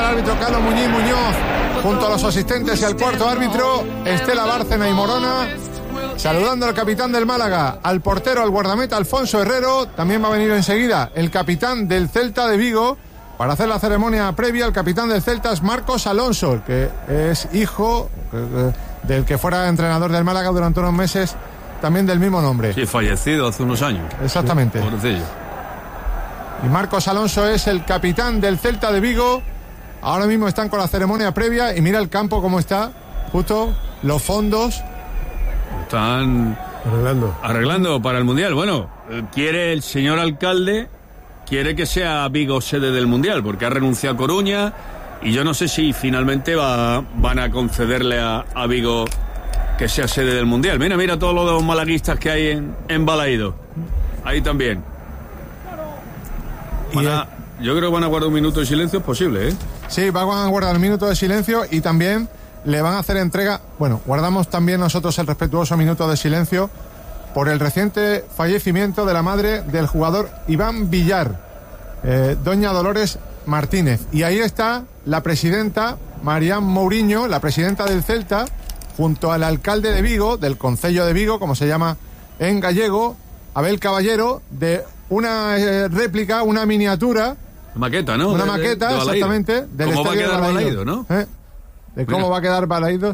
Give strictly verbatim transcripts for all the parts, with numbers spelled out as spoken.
árbitro Carlos Muñiz Muñoz, junto a los asistentes y al cuarto árbitro, Estela Bárcena y Morona, saludando al capitán del Málaga, al portero, al guardameta Alfonso Herrero. También va a venir enseguida el capitán del Celta de Vigo para hacer la ceremonia previa. El capitán del Celta es Marcos Alonso, que es hijo del que fuera entrenador del Málaga durante unos meses, también del mismo nombre. Sí, fallecido hace unos años. Exactamente. Sí, y Marcos Alonso es el capitán del Celta de Vigo. Ahora mismo están con la ceremonia previa y mira el campo cómo está, justo los fondos. Están arreglando. arreglando para el Mundial. Bueno, quiere el señor alcalde, quiere que sea Vigo sede del Mundial, porque ha renunciado a Coruña y yo no sé si finalmente va, van a concederle a, a Vigo que sea sede del Mundial. Mira, mira todos los malaguistas que hay en, en Balaído. Ahí también. Van a, yo creo que van a guardar un minuto de silencio, es posible, ¿eh? Sí, van a guardar un minuto de silencio y también le van a hacer entrega. Bueno, guardamos también nosotros el respetuoso minuto de silencio por el reciente fallecimiento de la madre del jugador Iván Villar, eh, doña Dolores Martínez. Y ahí está la presidenta Marián Mourinho, la presidenta del Celta, junto al alcalde de Vigo, del concello de Vigo, como se llama en gallego, Abel Caballero, de una eh, réplica, una miniatura. Maqueta, ¿no? Una de, maqueta, de, de exactamente, del ¿Cómo va a quedar Balaído, no? ¿Eh? De cómo Mira. va a quedar Balaídos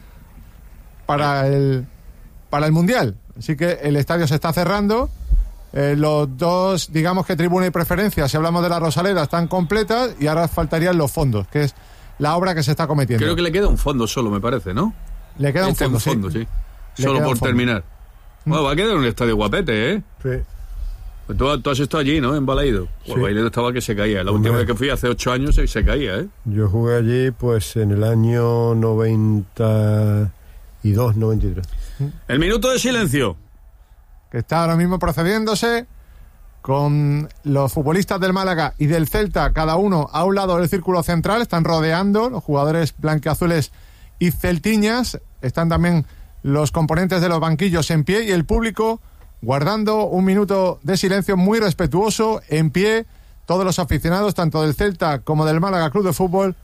para el, para el Mundial. Así que el estadio se está cerrando. Eh, los dos, digamos que tribuna y preferencia, si hablamos de la Rosaleda, están completas y ahora faltarían los fondos, que es la obra que se está cometiendo. Creo que le queda un fondo solo, me parece, ¿no? Le queda este un fondo, un fondo sí. sí. Solo por terminar. ¿Mm? Bueno, va a quedar un estadio guapete, ¿eh? Sí. Pues tú, tú has estado allí, ¿no? En Balaído. Sí. Pues Balaído estaba que se caía. La Hombre. última vez que fui, hace ocho años, se, se caía, ¿eh? Yo jugué allí, pues, en el año noventa y dos, noventa y tres. El minuto de silencio. Que está ahora mismo procediéndose con los futbolistas del Málaga y del Celta, cada uno a un lado del círculo central. Están rodeando los jugadores blanquiazules y celtiñas. Están también los componentes de los banquillos en pie y el público guardando un minuto de silencio muy respetuoso, en pie, todos los aficionados, tanto del Celta como del Málaga Club de Fútbol,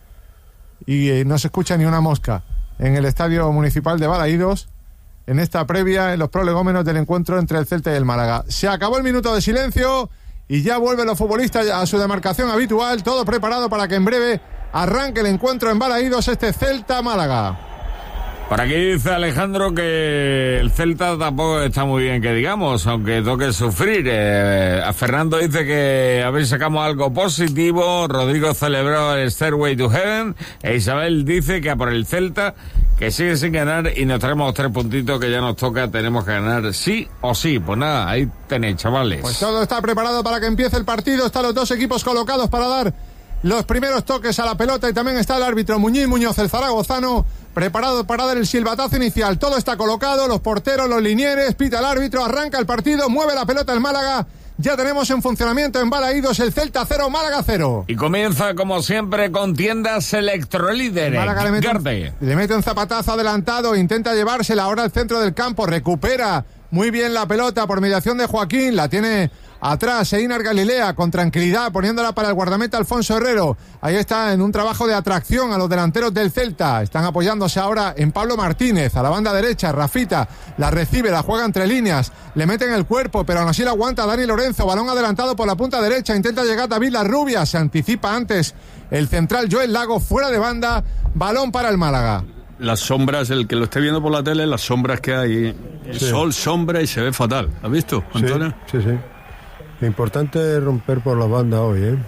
y eh, no se escucha ni una mosca en el Estadio Municipal de Balaídos, en esta previa, en los prolegómenos del encuentro entre el Celta y el Málaga. Se acabó el minuto de silencio y ya vuelven los futbolistas a su demarcación habitual, todo preparado para que en breve arranque el encuentro en Balaídos, este Celta-Málaga. Por aquí dice Alejandro que el Celta tampoco está muy bien, que digamos, aunque toque sufrir. Eh, a Fernando dice que a ver si sacamos algo positivo. Rodrigo celebró el Stairway to Heaven. E Isabel dice que a por el Celta, que sigue sin ganar y nos traemos tres puntitos que ya nos toca. Tenemos que ganar sí o sí. Pues nada, ahí tenéis, chavales. Pues todo está preparado para que empiece el partido. Están los dos equipos colocados para dar los primeros toques a la pelota y también está el árbitro Muñiz Muñoz, el zaragozano, preparado para dar el silbatazo inicial. Todo está colocado, los porteros, los linieres, pita el árbitro, arranca el partido, mueve la pelota el Málaga. Ya tenemos en funcionamiento en Balaídos el Celta cero, Málaga cero. Y comienza como siempre con tiendas Electrolíder. Málaga le mete, un, le mete un zapatazo adelantado, intenta llevársela ahora al centro del campo, recupera muy bien la pelota por mediación de Joaquín, la tiene atrás Einar Galilea con tranquilidad, poniéndola para el guardameta Alfonso Herrero. Ahí está en un trabajo de atracción a los delanteros del Celta. Están apoyándose ahora en Pablo Martínez, a la banda derecha. Rafita la recibe, la juega entre líneas, le meten el cuerpo, pero aún así la aguanta Dani Lorenzo. Balón adelantado por la punta derecha, intenta llegar David Larrubia, se anticipa antes el central Joel Lago, fuera de banda, balón para el Málaga. Las sombras, el que lo esté viendo por la tele, las sombras que hay, el sí. sol, sombra y se ve fatal. ¿Has visto, Antonio? Sí, sí, sí. Lo importante es romper por las bandas hoy, ¿eh?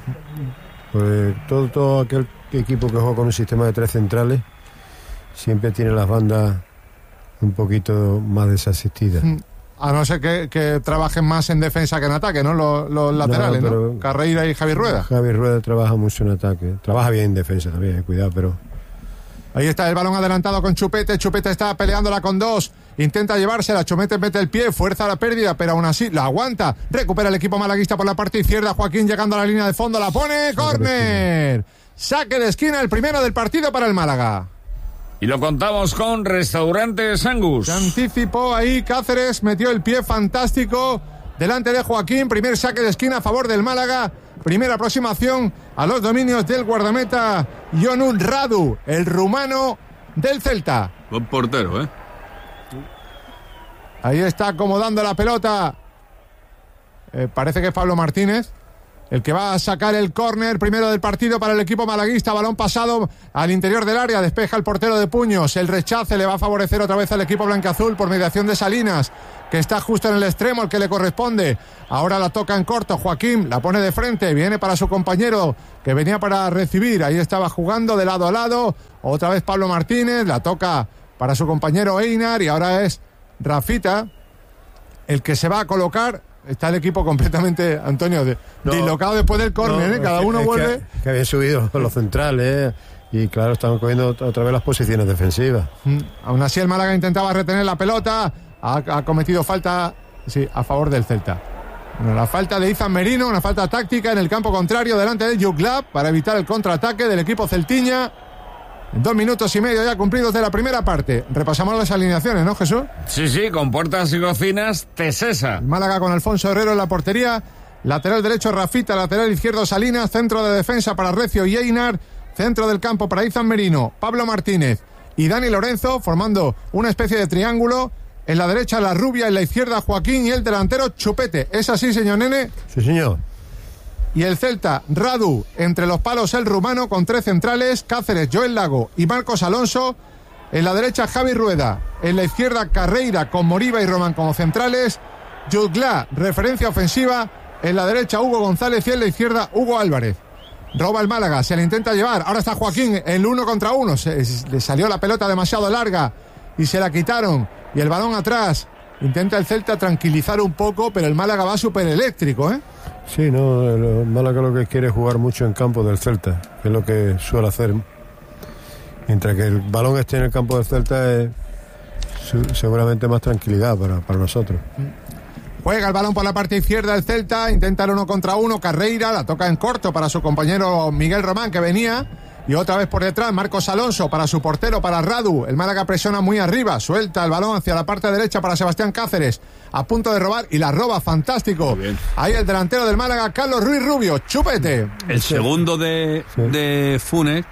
Pues todo, todo aquel equipo que juega con un sistema de tres centrales siempre tiene las bandas un poquito más desasistidas. A no ser que, que trabajen más en defensa que en ataque, ¿no? Los, los laterales, no, ¿no? Carreira y Javi Rueda. Javi Rueda trabaja mucho en ataque. Trabaja bien en defensa también, cuidado, pero... Ahí está el balón adelantado con Chupete. Chupete está peleándola con dos. Intenta llevársela. Chupete mete el pie. Fuerza la pérdida, pero aún así la aguanta. Recupera el equipo malaguista por la parte izquierda. Joaquín llegando a la línea de fondo. La pone. ¡Córner! Saque de esquina, el primero del partido para el Málaga. Y lo contamos con Restaurantes Angus. Se anticipó ahí. Cáceres metió el pie fantástico delante de Joaquín. Primer saque de esquina a favor del Málaga. primera aproximación a los dominios del guardameta Ionut Radu, el rumano del Celta. Buen portero, ¿eh? Ahí está acomodando la pelota. Eh, parece que es Pablo Martínez el que va a sacar el córner primero del partido para el equipo malaguista. Balón pasado al interior del área, despeja el portero de puños. El rechace le va a favorecer otra vez al equipo blanquiazul por mediación de Salinas, que está justo en el extremo, el que le corresponde. Ahora la toca en corto Joaquín, la pone de frente, viene para su compañero que venía para recibir. Ahí estaba jugando de lado a lado. Otra vez Pablo Martínez, la toca para su compañero Einar y ahora es Rafita el que se va a colocar. Está el equipo completamente, Antonio, de, no, dislocado después del córner, no, ¿eh? Cada que, uno vuelve. Que, que habían subido los centrales, ¿eh? Y claro, estaban cogiendo otra vez las posiciones defensivas. Mm. Aún así el Málaga intentaba retener la pelota, ha, ha cometido falta, sí, a favor del Celta. Bueno, la falta de Izan Merino, una falta táctica en el campo contrario delante de Juglab para evitar el contraataque del equipo celtiña. Dos minutos y medio ya cumplidos de la primera parte. Repasamos las alineaciones, ¿no, Jesús? Sí, sí, con puertas y cocinas, Tesesa. Málaga con Alfonso Herrero en la portería. Lateral derecho Rafita, lateral izquierdo Salinas. Centro de defensa para Recio y Einar. Centro del campo para Izan Merino, Pablo Martínez y Dani Lorenzo, formando una especie de triángulo. En la derecha La Rubia, en la izquierda Joaquín y el delantero Chupete. ¿Es así, señor Nene? Sí, señor. Y el Celta, Radu, entre los palos el rumano con tres centrales, Cáceres, Joel Lago y Marcos Alonso. En la derecha Javi Rueda, en la izquierda Carreira con Moriba y Román como centrales, Jutgla, referencia ofensiva, en la derecha Hugo González y en la izquierda Hugo Álvarez. Roba el Málaga, se le intenta llevar, ahora está Joaquín en uno contra uno, se, le salió la pelota demasiado larga y se la quitaron y el balón atrás. Intenta el Celta tranquilizar un poco, pero el Málaga va súper eléctrico, ¿eh? Sí, no, el Málaga lo que quiere es jugar mucho en campo del Celta, que es lo que suele hacer. Mientras que el balón esté en el campo del Celta es seguramente más tranquilidad para, para nosotros. Juega el balón por la parte izquierda del Celta, intenta el uno contra uno, Carreira, la toca en corto para su compañero Miguel Román que venía. Y otra vez por detrás, Marcos Alonso para su portero, para Radu. El Málaga presiona muy arriba, suelta el balón hacia la parte derecha para Sebastián Cáceres, a punto de robar y la roba, fantástico. Ahí el delantero del Málaga, Carlos Ruiz Rubio, Chupete. El segundo de, sí. de Funes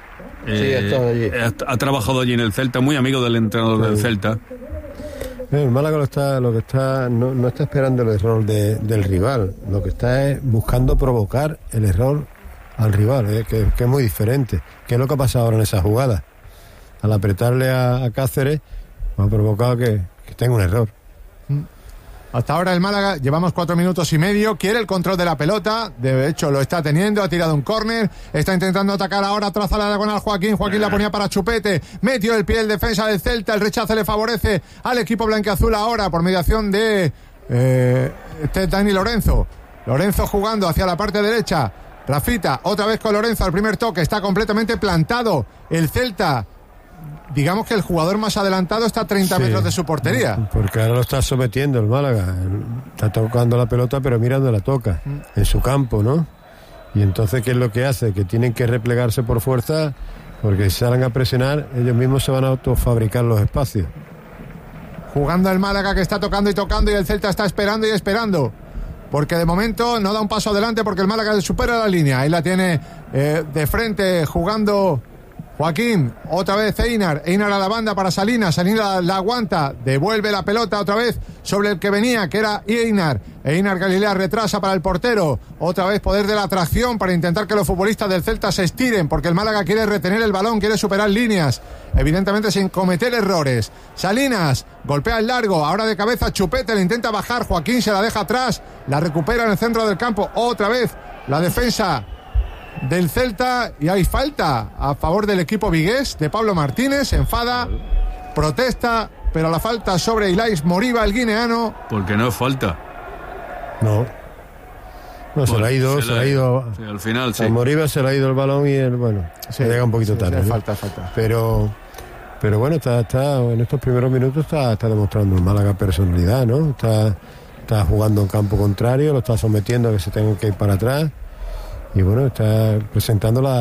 eh, sí, allí. Ha, ha trabajado allí en el Celta, muy amigo del entrenador sí. del Celta. El Málaga lo está, lo que está, no, no está esperando el error de, del rival, lo que está es buscando provocar el error al rival, ¿eh? que, que es muy diferente. ¿Qué es lo que ha pasado ahora en esa jugada? Al apretarle a, a Cáceres, ha provocado que, que tenga un error. Hasta ahora el Málaga, llevamos cuatro minutos y medio, quiere el control de la pelota, de hecho lo está teniendo, ha tirado un córner, está intentando atacar ahora, traza la diagonal Joaquín, Joaquín la ponía para Chupete, metió el pie el defensa del Celta, el rechace le favorece al equipo blanquiazul ahora por mediación de eh, este Dani Lorenzo. Lorenzo jugando hacia la parte derecha, Rafita, otra vez con Lorenzo al primer toque, está completamente plantado el Celta. Digamos que el jugador más adelantado está a treinta sí, metros de su portería. Porque ahora lo está sometiendo el Málaga. Está tocando la pelota, pero mira dónde la toca. Mm. En su campo, ¿no? Y entonces, ¿qué es lo que hace? Que tienen que replegarse por fuerza, porque si salen a presionar, ellos mismos se van a autofabricar los espacios. Jugando el Málaga, que está tocando y tocando, y el Celta está esperando y esperando. Porque de momento no da un paso adelante, porque el Málaga supera la línea. Ahí la tiene eh, de frente, jugando Joaquín, otra vez Einar, Einar a la banda para Salinas, Salinas la, la aguanta, devuelve la pelota otra vez sobre el que venía, que era Einar, Einar Galilea retrasa para el portero, otra vez poder de la atracción para intentar que los futbolistas del Celta se estiren, porque el Málaga quiere retener el balón, quiere superar líneas, evidentemente sin cometer errores. Salinas, golpea el largo, ahora de cabeza Chupete, le intenta bajar, Joaquín se la deja atrás, la recupera en el centro del campo, otra vez la defensa del Celta y hay falta a favor del equipo vigués de Pablo Martínez, se enfada, protesta, pero la falta sobre Ilais Moriba, el guineano. Porque no es falta. No. No, bueno, se le ha ido, se, se le ha ido. Sí, al final, sí. A Moriba se le ha ido el balón y el, bueno, sí, llega un poquito sí, tarde. Sí, ¿no? falta, falta. Pero, pero bueno, está, está, en estos primeros minutos está, está demostrando el Málaga personalidad, ¿no? Está, está jugando en campo contrario, lo está sometiendo a que se tenga que ir para atrás. Y bueno, está presentando la,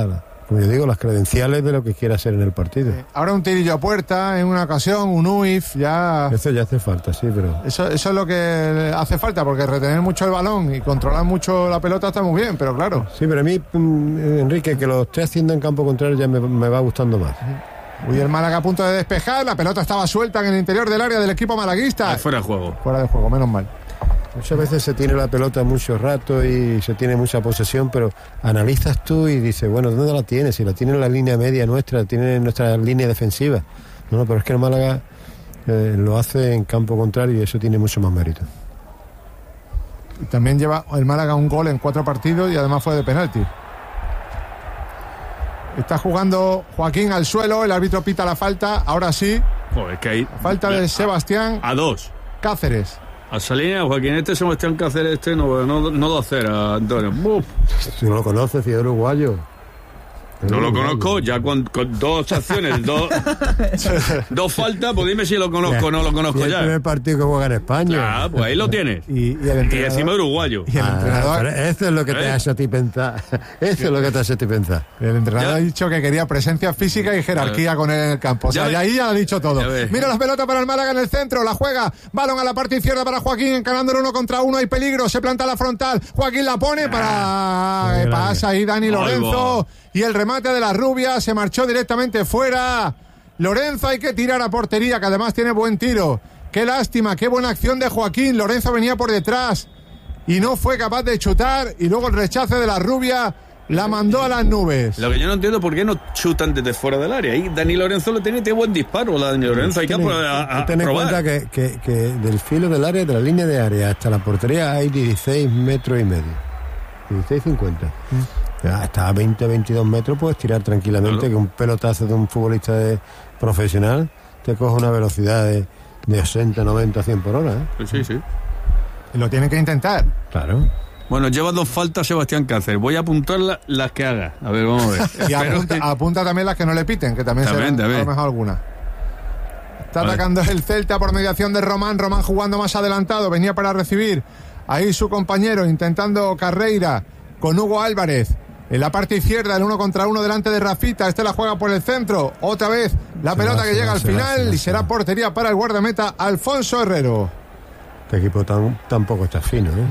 como yo digo, las credenciales de lo que quiera hacer en el partido. Eh, ahora un tirillo a puerta, en una ocasión, un U I F, ya... Eso ya hace falta, sí, pero... Eso, eso es lo que hace falta, porque retener mucho el balón y controlar mucho la pelota está muy bien, pero claro. Sí, pero a mí, Enrique, que lo esté haciendo en campo contrario ya me, me va gustando más. Uy, el Málaga a punto de despejar, la pelota estaba suelta en el interior del área del equipo malaguista. Ah, fuera de juego. Fuera de juego, menos mal. Muchas veces se tiene la pelota mucho rato y se tiene mucha posesión, pero analizas tú y dices, bueno, ¿dónde la tienes? Si la tiene en la línea media nuestra, la tiene en nuestra línea defensiva. No, no, pero es que el Málaga eh, lo hace en campo contrario y eso tiene mucho más mérito. Y también lleva el Málaga un gol en cuatro partidos y además fue de penalti. Está jugando Joaquín al suelo, el árbitro pita la falta, ahora sí. Joder, es que hay... Falta de Sebastián A dos. Cáceres. A Salinas, Joaquín, este Sebastián Cáceres, este no, no, no lo hacer, Antonio. Uf. Si no lo conoces, si es uruguayo. No lo conozco, ya con, con dos acciones, dos, dos faltas, pues dime si lo conozco o no lo conozco y el ya. primer partido que juega en España. Ah, pues ahí lo tienes. Y, y el Y entrenador, encima uruguayo. y el Ah, entrenador, pero eso es lo que te ¿Eh? hace a ti pensar. Eso es lo que te hace a ti pensar. el entrenador Ya. ha dicho que quería presencia física y jerarquía con él en el campo. O sea, Ya y ve- ahí ya lo ha dicho todo. Ya ve. Mira las pelotas para el Málaga en el centro, la juega, balón a la parte izquierda para Joaquín, encarando el uno contra uno, hay peligro, se planta la frontal, Joaquín la pone para... Qué pasa ahí Dani Ahí Lorenzo, va. y el remate de la rubia se marchó directamente fuera. Lorenzo hay que tirar a portería, que además tiene buen tiro. Qué lástima, qué buena acción de Joaquín. Lorenzo venía por detrás y no fue capaz de chutar, y luego el rechace de la rubia la mandó a las nubes. Lo que yo no entiendo por qué no chutan desde fuera del área. Ahí Dani Lorenzo lo tiene, tiene buen disparo. La Dani Lorenzo hay que Ten- apro- a- a ten en probar. cuenta que, que, que del filo del área, de la línea de área hasta la portería hay dieciséis metros y medio. dieciséis cincuenta. Ya, hasta veinte veintidós metros puedes tirar tranquilamente, Claro. que un pelotazo de un futbolista de- profesional te coge una velocidad de, de ochenta, noventa, cien por hora. ¿eh? Sí, sí. Y lo tiene que intentar. Claro. Bueno, lleva dos faltas Sebastián Cáceres. Voy a apuntar la- las que haga. A ver, vamos a ver. Y Espero apunta, que- apunta también las que no le piten, que también, También, serán también. a lo mejor alguna. Está Vale. atacando el Celta por mediación de Román. Román jugando más adelantado, venía para recibir. Ahí su compañero intentando carreira con Hugo Álvarez. En la parte izquierda, el uno contra uno delante de Rafita. Este la juega por el centro. Otra vez la Se pelota va, que se llega va, al se va, final se va, y se será va. portería para el guardameta Alfonso Herrero. Este equipo tan, tampoco está fino. ¿eh?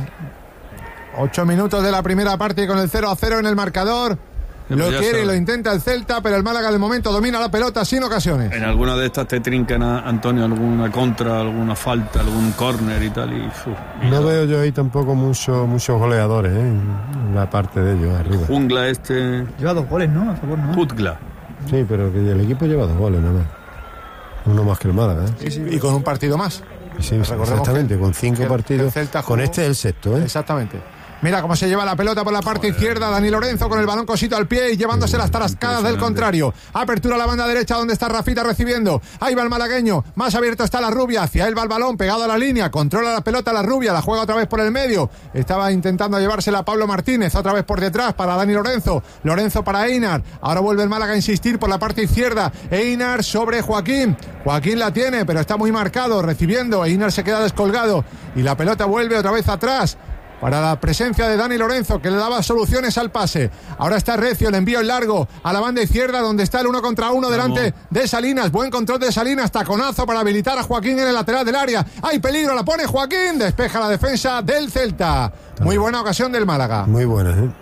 Ocho minutos de la primera parte y con el cero a cero en el marcador. Ya, Lo pues ya quiere y sabe. lo intenta el Celta, pero el Málaga de momento domina la pelota sin ocasiones. En alguna de estas te trincan, a Antonio, alguna contra, alguna falta, algún córner y tal. Y, uf, y No veo yo ahí tampoco mucho, muchos goleadores ¿eh? en la parte de ellos arriba. Jungla este... Lleva dos goles, ¿no? A favor, ¿no? Putgla. Sí, pero que el equipo lleva dos goles nada más. Uno más que el Málaga. ¿eh? Y con un partido más. Sí, Recordemos exactamente, que- con cinco que el- partidos. el Celta Con jugó- este es el sexto, ¿eh? Exactamente. Mira cómo se lleva la pelota por la parte izquierda. Dani Lorenzo con el balón cosito al pie y llevándose las tarascadas del contrario. Apertura a la banda derecha donde está Rafita recibiendo. Ahí va el malagueño. Más abierto está la rubia. Hacia él va el balón pegado a la línea. Controla la pelota la rubia. La juega otra vez por el medio. Estaba intentando llevársela a Pablo Martínez. Otra vez por detrás para Dani Lorenzo. Lorenzo para Einar. Ahora vuelve el Málaga a insistir por la parte izquierda. Einar sobre Joaquín. Joaquín la tiene, pero está muy marcado. Recibiendo. Einar se queda descolgado. Y la pelota vuelve otra vez atrás para la presencia de Dani Lorenzo, que le daba soluciones al pase. Ahora está recio, el envío en largo a la banda izquierda, donde está el uno contra uno delante de Salinas. Buen control de Salinas, taconazo para habilitar a Joaquín en el lateral del área. ¡Hay peligro! La pone Joaquín, despeja la defensa del Celta. Muy buena ocasión del Málaga. Muy buenas, ¿eh?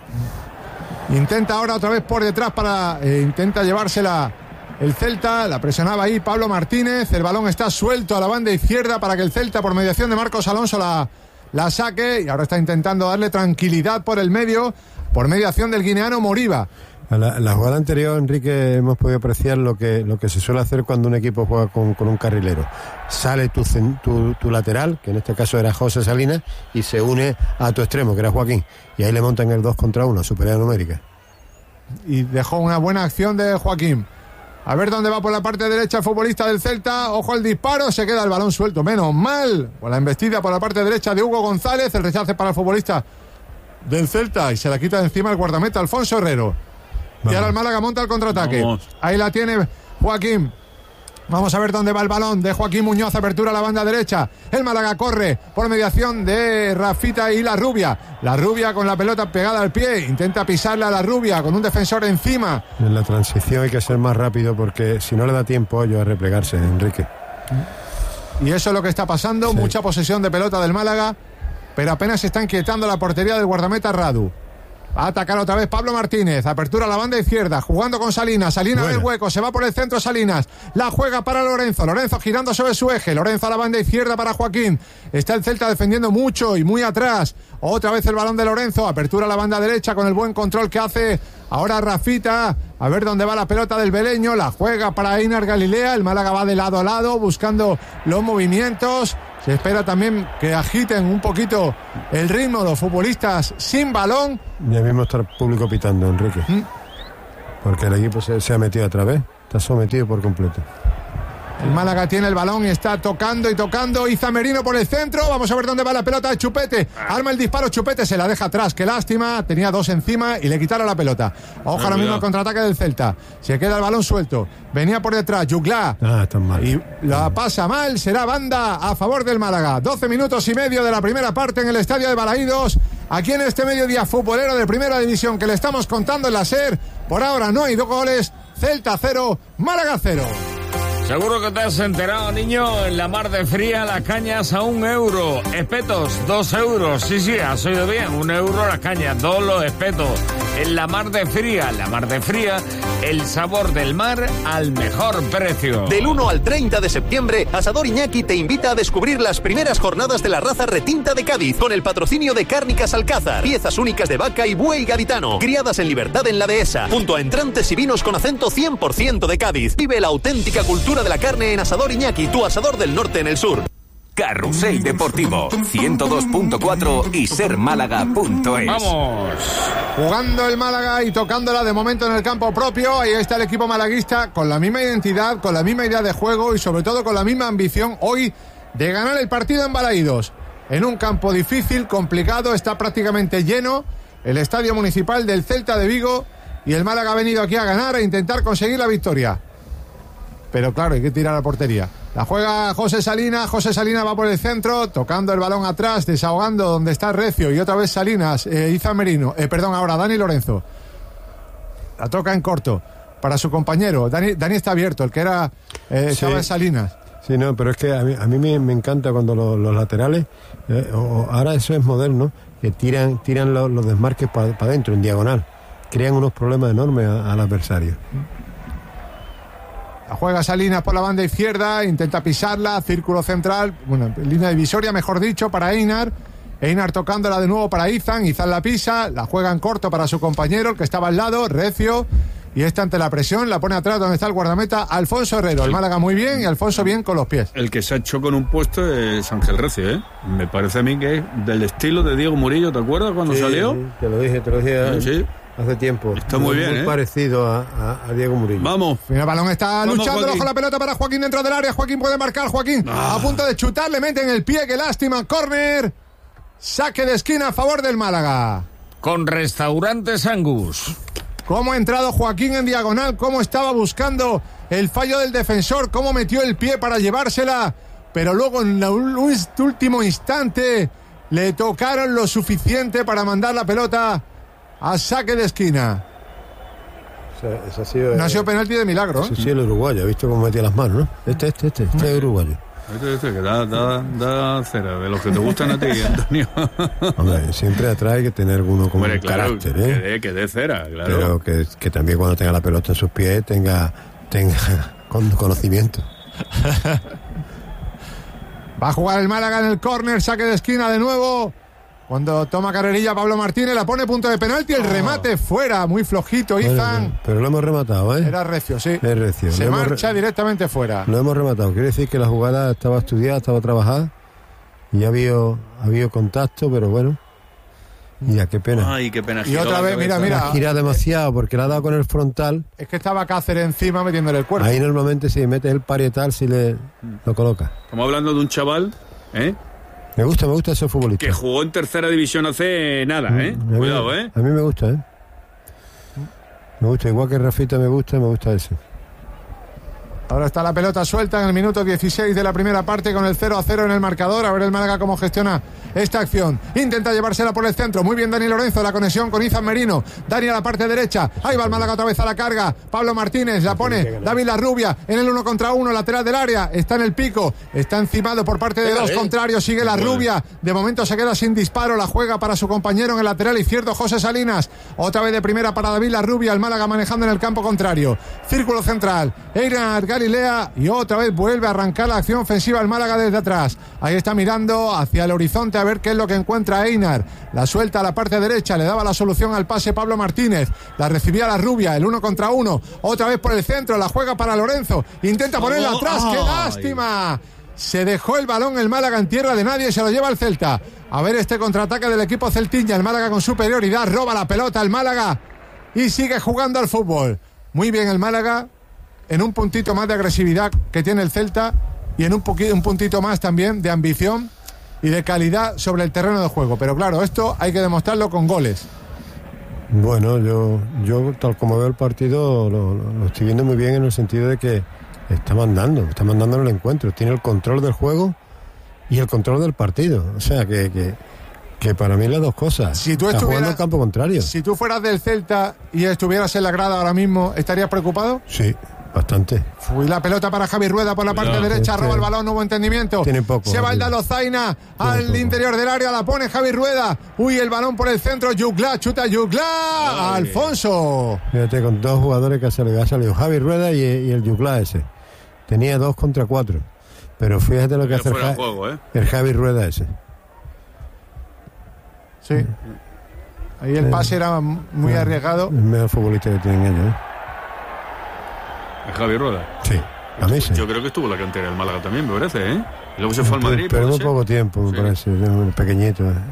Intenta ahora otra vez por detrás para... Eh, intenta llevársela el Celta, la presionaba ahí Pablo Martínez. El balón está suelto a la banda izquierda para que el Celta, por mediación de Marcos Alonso, la... la saque, y ahora está intentando darle tranquilidad por el medio, por mediación del guineano Moriba. A la, la jugada anterior, Enrique, hemos podido apreciar lo que, lo que se suele hacer cuando un equipo juega con, con un carrilero. Sale tu, cen- tu, tu lateral, que en este caso era José Salinas, y se une a tu extremo, que era Joaquín. Y ahí le montan el dos contra uno, superioridad numérica. Y dejó una buena acción de Joaquín. A ver dónde va por la parte derecha el futbolista del Celta. Ojo al disparo, se queda el balón suelto. Menos mal. Con la embestida por la parte derecha de Hugo González. El rechace para el futbolista del Celta. Y se la quita de encima el guardameta Alfonso Herrero. Vamos. Y ahora el Málaga monta el contraataque. Vamos. Ahí la tiene Joaquín. Vamos a ver dónde va el balón de Joaquín Muñoz, apertura a la banda derecha. El Málaga corre por mediación de Rafita y La Rubia. La Rubia con la pelota pegada al pie, intenta pisarla a La Rubia con un defensor encima. En la transición hay que ser más rápido porque si no le da tiempo a ellos a replegarse, Enrique. Y eso es lo que está pasando, sí. Mucha posesión de pelota del Málaga, pero apenas se está inquietando la portería del guardameta Radu. Va a atacar otra vez Pablo Martínez. Apertura a la banda izquierda, jugando con Salinas. Salinas en el hueco, se va por el centro Salinas. La juega para Lorenzo. Lorenzo girando sobre su eje. Lorenzo a la banda izquierda para Joaquín. Está el Celta defendiendo mucho y muy atrás. Otra vez el balón de Lorenzo. Apertura a la banda derecha con el buen control que hace ahora Rafita. A ver dónde va la pelota del beleño. La juega para Einar Galilea. El Málaga va de lado a lado buscando los movimientos. Se espera también que agiten un poquito el ritmo los futbolistas sin balón. Ya mismo está el público pitando, Enrique. ¿Mm? Porque el equipo se, se ha metido otra vez. Está sometido por completo. El Málaga tiene el balón y está tocando y tocando. Iza Merino por el centro. Vamos a ver dónde va la pelota de Chupete. Arma el disparo Chupete, se la deja atrás. Qué lástima. Tenía dos encima y le quitaron la pelota. Ojo ahora mismo el contraataque del Celta. Se queda el balón suelto. Venía por detrás Yugla. Ah, está mal. Y la pasa mal. Será banda a favor del Málaga. doce minutos y medio de la primera parte en el estadio de Balaídos. Aquí en este mediodía futbolero de primera división que le estamos contando en la SER. Por ahora no hay dos goles. Celta cero, Málaga cero. Seguro que te has enterado, niño, en la mar de fría las cañas a un euro, espetos, dos euros, sí, sí, has oído bien, un euro las cañas, dos los espetos, en la mar de fría, la mar de fría, el sabor del mar al mejor precio. Del uno al treinta de septiembre, Asador Iñaki te invita a descubrir las primeras jornadas de la raza retinta de Cádiz, con el patrocinio de Cárnicas Alcázar, piezas únicas de vaca y buey gaditano, criadas en libertad en la dehesa, junto a entrantes y vinos con acento cien por ciento de Cádiz. Vive la auténtica cultura de la carne en Asador Iñaki, tu asador del norte en el sur. Carrusel Deportivo, ciento dos punto cuatro y ser málaga punto es. ¡Vamos! Jugando el Málaga y tocándola de momento en el campo propio. Ahí está el equipo malaguista con la misma identidad, con la misma idea de juego y sobre todo con la misma ambición hoy de ganar el partido en Balaídos. En un campo difícil, complicado, está prácticamente lleno el estadio municipal del Celta de Vigo y el Málaga ha venido aquí a ganar e intentar conseguir la victoria. Pero claro, hay que tirar a la portería. La juega José Salinas, José Salinas va por el centro, tocando el balón atrás, desahogando donde está Recio y otra vez Salinas, eh, Iza Merino, eh, perdón, ahora Dani Lorenzo. La toca en corto para su compañero. Dani, Dani está abierto, el que era eh, sí. estaba en Salinas. Sí, no, pero es que a mí, a mí me, me encanta cuando los, los laterales, eh, o, ahora eso es moderno, que tiran, tiran los, los desmarques para pa adentro, en diagonal. Crean unos problemas enormes a, al adversario. La juega Salinas por la banda izquierda, intenta pisarla, círculo central, bueno, línea divisoria, mejor dicho, para Einar. Einar tocándola de nuevo para Izan, Izan la pisa, la juega en corto para su compañero, el que estaba al lado, Recio, y esta ante la presión, la pone atrás donde está el guardameta, Alfonso Herrero. El Málaga muy bien y Alfonso bien con los pies. El que se ha hecho con un puesto es Ángel Recio, ¿eh? Me parece a mí que es del estilo de Diego Murillo, ¿te acuerdas cuando sí, salió? Sí, te lo dije, te lo dije. Sí, sí. Hace tiempo. Está muy, muy bien, muy ¿eh? parecido a, a, a Diego Murillo. Vamos. El balón está Vamos, luchando Joaquín. con la pelota para Joaquín dentro del área. Joaquín puede marcar. Joaquín ah. a punto de chutar. Le mete en el pie. Qué lástima. Córner. Saque de esquina a favor del Málaga. Con Restaurantes Angus. Cómo ha entrado Joaquín en diagonal. Cómo estaba buscando el fallo del defensor. Cómo metió el pie para llevársela. Pero luego en el último instante le tocaron lo suficiente para mandar la pelota a saque de esquina. O sea, ese ha sido, no ha sido penalti de milagro. Ese ¿eh? Sí, el uruguayo, ha visto cómo metía las manos, ¿no? Este, este, este, este es uruguayo. Este, este, que da, da, da cera, de los que te gustan a ti, Antonio. Hombre, siempre atrás hay que tener alguno con Hombre, un claro, carácter, que ¿eh? dé, que dé cera, claro. Pero que, que también cuando tenga la pelota en sus pies tenga, tenga conocimiento. Va a jugar el Málaga en el córner, saque de esquina de nuevo. Cuando toma carrerilla Pablo Martínez, la pone punto de penalti, el remate fuera, muy flojito, Izan. Bueno, pero lo hemos rematado, ¿eh? Era Recio, sí. Es Recio. Se lo marcha re... directamente fuera. Lo hemos rematado, quiere decir que la jugada estaba estudiada, estaba trabajada y ha habido, ha habido contacto, pero bueno. Y ya, qué pena. Ay, qué pena. Y otra vez, mira, mira. Ha girado demasiado porque le ha dado con el frontal. Es que estaba Cáceres encima metiéndole el cuerpo. Ahí normalmente si metes el parietal, si le lo coloca. Estamos hablando de un chaval, ¿eh? Me gusta, me gusta ese futbolista. Que jugó en tercera división hace nada, ¿eh? A mí, Cuidado, ¿eh? A mí me gusta, ¿eh? Me gusta, igual que Rafita me gusta, me gusta ese. Ahora está la pelota suelta en el minuto dieciséis de la primera parte con el cero a cero en el marcador. A ver el Málaga cómo gestiona esta acción. Intenta llevársela por el centro. Muy bien Dani Lorenzo, la conexión con Izan Merino. Dani a la parte derecha. Ahí va el Málaga otra vez a la carga. Pablo Martínez la pone. David Larrubia en el uno contra uno, lateral del área. Está en el pico. Está encimado por parte de dos contrarios. Sigue Larrubia. De momento se queda sin disparo. La juega para su compañero en el lateral izquierdo, José Salinas. Otra vez de primera para David Larrubia. El Málaga manejando en el campo contrario. Círculo central. Einar Galilea. Y otra vez vuelve a arrancar la acción ofensiva el Málaga desde atrás. Ahí está mirando hacia el horizonte a ver qué es lo que encuentra Einar. La suelta a la parte derecha, le daba la solución al pase Pablo Martínez. La recibía Larrubia, el uno contra uno. Otra vez por el centro, la juega para Lorenzo. Intenta ponerla atrás, ¡qué lástima! Se dejó el balón el Málaga en tierra de nadie y se lo lleva el Celta. A ver este contraataque del equipo celtiña. El Málaga con superioridad, roba la pelota el Málaga y sigue jugando al fútbol. Muy bien el Málaga, en un puntito más de agresividad que tiene el Celta y en un, poquito, un puntito más también de ambición y de calidad sobre el terreno de juego. Pero claro, esto hay que demostrarlo con goles. Bueno, yo, yo tal como veo el partido, lo, lo, lo estoy viendo muy bien en el sentido de que está mandando, está mandando en el encuentro. Tiene el control del juego y el control del partido. O sea, que, que, que para mí las dos cosas. Si tú está estuvieras, jugando al campo contrario. Si tú fueras del Celta y estuvieras en la grada ahora mismo, ¿estarías preocupado? Sí. Bastante. Fui la pelota para Javi Rueda por la parte no, derecha, este roba el balón, no hubo entendimiento. Tiene poco. Se va el Dalozaina al poco. Interior del área, la pone Javi Rueda. Uy, el balón por el centro, Yugla, chuta Yugla, Alfonso. Fíjate, con dos jugadores que ha salido, ha salido Javi Rueda y, y el Yugla ese. Tenía dos contra cuatro. Pero fíjate lo que hace el, ja- juego, ¿eh? el Javi Rueda ese. Sí. Ahí el pase era muy arriesgado. El mejor futbolista que tienen ellos, ¿eh? Javi Rueda. Sí, a mí sí. Yo creo que estuvo en la cantera del Málaga también, me parece, ¿eh? Y luego se fue al Madrid. Pero muy poco tiempo, me sí. parece, pequeñito. ¿eh?